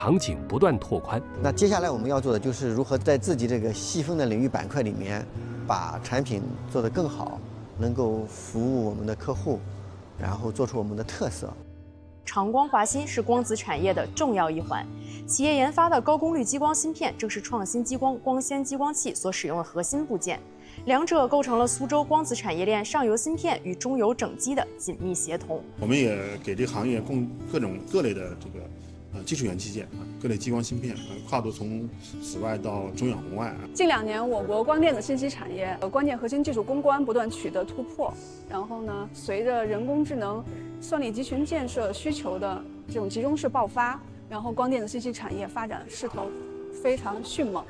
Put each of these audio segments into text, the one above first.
场景不断拓宽。 那接下来我们要做的就是如何在自己这个细分的领域板块里面，把产品做得更好，能够服务我们的客户，然后做出我们的特色。 长光华芯是光子产业的重要一环，企业研发的高功率激光芯片正是创新激光光纤激光器所使用的核心部件，两者构成了苏州光子产业链上游芯片与中游整机的紧密协同。 我们也给这个行业供各类的这个技术元器件各类激光芯片跨度从紫外到中远红外近2年，我国光电子信息产业关键核心技术攻关不断取得突破。然后呢，随着人工智能、算力集群建设需求的这种集中式爆发，然后光电子信息产业发展势头非常迅猛。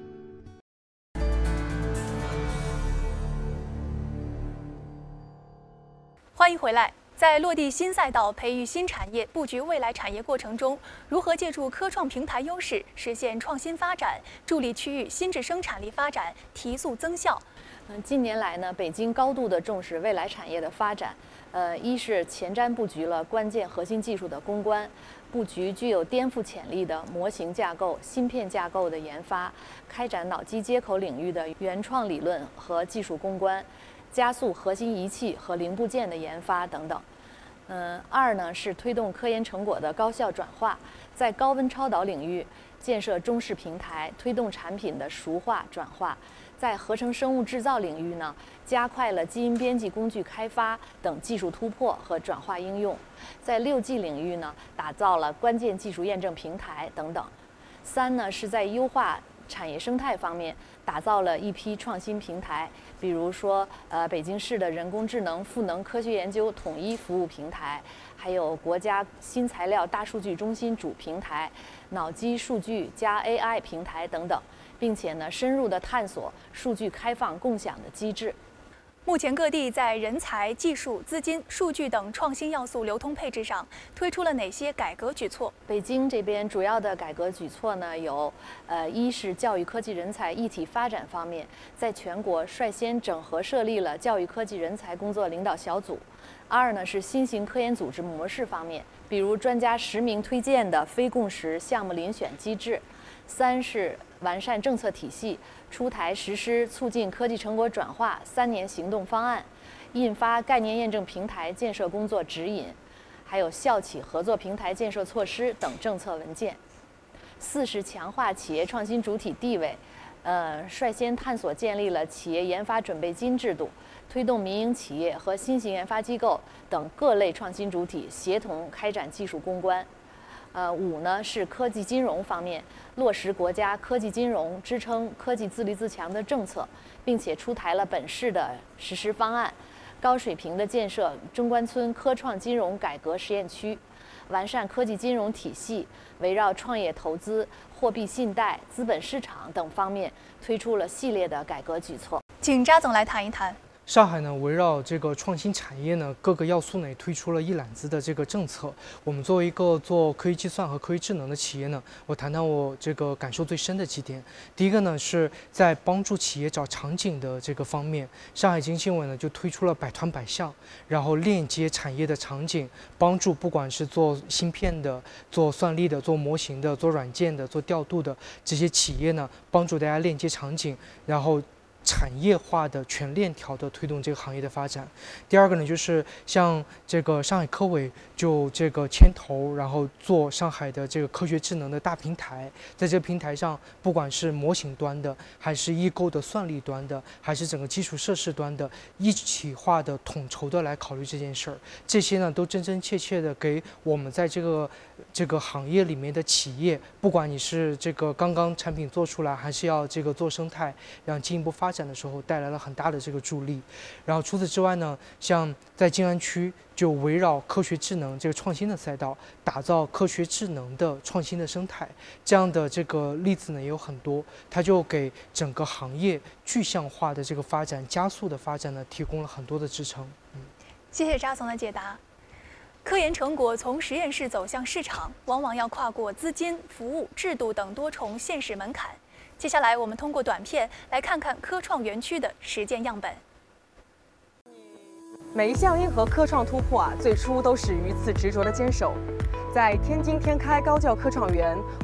欢迎回来。在落地新赛道、培育新产业、布局未来产业过程中，如何借助科创平台优势实现创新发展，助力区域新质生产力发展，提速增效？ 近年来呢，北京高度的重视未来产业的发展。一是前瞻布局了关键核心技术的攻关，布局具有颠覆潜力的模型架构、芯片架构的研发，开展脑机接口领域的原创理论和技术攻关。加速核心仪器和零部件的研发等等。二呢是推动科研成果的高效转化，在高温超导领域建设中式平台，推动产品的熟化转化。在合成生物制造领域呢，加快了基因编辑工具开发等技术突破和转化应用。在6G 领域呢，打造了关键技术验证平台等等。三呢是在优化产业生态方面打造了一批创新平台，比如说北京市的人工智能赋能科学研究统一服务平台，还有国家新材料大数据中心主平台、脑机数据加 AI 平台等等，并且呢深入的探索数据开放共享的机制。 目前各地在人才、技术、资金、数据等创新要素流通配置上推出了哪些改革举措？ 北京这边主要的改革举措呢有，一是教育科技人才一体发展方面，在全国率先整合设立了教育科技人才工作领导小组。二呢是新型科研组织模式方面，比如专家实名推荐的非共识项目遴选机制。三是完善政策体系，出台实施促进科技成果转化3年行动方案，印发概念验证平台建设工作指引，还有校企合作平台建设措施等政策文件。四是强化企业创新主体地位，率先探索建立了企业研发准备金制度，推动民营企业和新型研发机构等各类创新主体协同开展技术攻关。五呢是科技金融方面，落实国家科技金融支撑科技自立自强的政策，并且出台了本市的实施方案，高水平的建设中关村科创金融改革实验区，完善科技金融体系，围绕创业投资、货币信贷、资本市场等方面推出了系列的改革举措。 请扎总来谈一谈。 上海呢，围绕这个创新产业呢，各个要素呢也推出了一揽子的这个政策。我们作为一个做科学计算和科学智能的企业呢，我谈谈我这个感受最深的几点。第一个呢，是在帮助企业找场景的这个方面，上海经信委呢就推出了百团百项，然后链接产业的场景，帮助不管是做芯片的、做算力的、做模型的、做软件的、做调度的这些企业呢，帮助大家链接场景，然后产业化的全链条的推动这个行业的发展。第二个呢，就是像这个上海科委就这个牵头，然后做上海的这个科学智能的大平台，在这个平台上，不管是模型端的，还是异构的算力端的，还是整个基础设施端的，一体化的统筹的来考虑这件事儿。这些呢，都真真切切的给我们在这个行业里面的企业，不管你是这个刚刚产品做出来，还是要这个做生态，然后进一步发展的时候，带来了很大的这个助力。然后除此之外呢，像在静安区就围绕科学智能这个创新的赛道，打造科学智能的创新的生态，这样的这个例子呢也有很多，它就给整个行业具象化的这个发展、加速的发展呢提供了很多的支撑。 谢谢扎总的解答。科研成果从实验室走向市场，往往要跨过资金、服务、制度等多重现实门槛。接下来，我们通过短片来看看科创园区的实践样本。 每一项硬核科创突破最初都始于一次执着的坚守。在天津天开高教科创园，